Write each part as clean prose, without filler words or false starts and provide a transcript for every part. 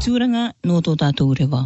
tūranga no tō tātou rewa.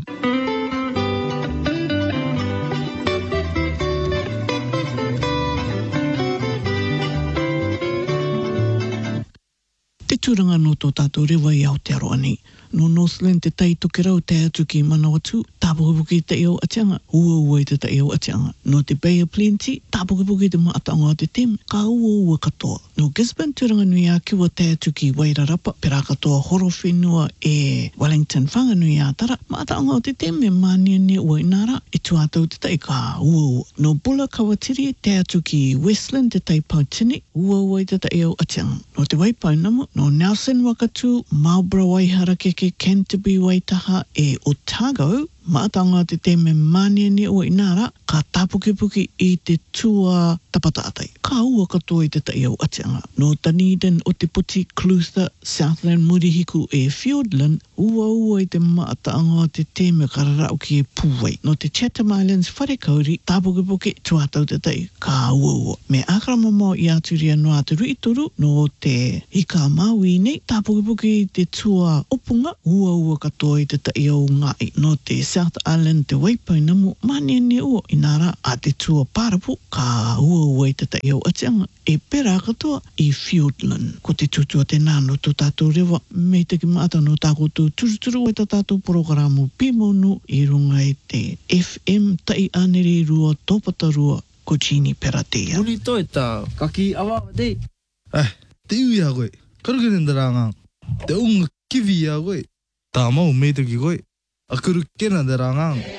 Te tūranga no tō tātou rewa I Aotearoa nei. No Northland te tai toke rau te atu ki Manawatu, tāpukipuki te eo atianga, ua te te eo atianga. No te Bay of Plenty, tāpukipuki te maatanga o te tem, ka ua katoa. No Gisborne tūranga nui a kiwa te atu ki Wairarapa, pera katoa horo whenua e Wellington whanganui a tara, maatanga o te tem e mania ne ua inara, e tuatau te tai ka ua. No Bulla Kawatiri, te atu ki Westland te tai Pautini, ua te te eo atianga. No te Waipainamu, no Nelson Wakatu, Marlborough Waihara ke Canterbury Waitaha e Otago, maatanga te te me mania ni o inara, ka tapukipuki I te tua tapatatai. Ka ua katoa I te tai au atianga. No Dunedin o te puti Clutha, Southland Murihiku e Fiordland, ua I te maatanga o te te me kararau ki e Pūwai. No te Chatham Islands Wharekauri, tapukipuki tuatau te tai, ka ua. Me akaramamo I aturia no atu Ruitoru, no te Hika Maui nei, tapukipuki I te tua opunga, ua katoa I te tai au ngai. No te South Island te Waipainamu, mania ni ua inara a te tua Parapu, ka ua I te tai au atianga, e pera katoa I Fiordland. Ko te tutua te nāno tō tātou rewa, me te ki maata no tākotou turuturu o te tātou programo Pimonu I runga I te FM tai anere rua tōpatarua ko Gini Peratea. Muni toi tā, kaki awa dei. Te ui a koe, karuke nendaranga, te unga kiwi a koe, tā mau me te ki koe, a kuru kena deranga.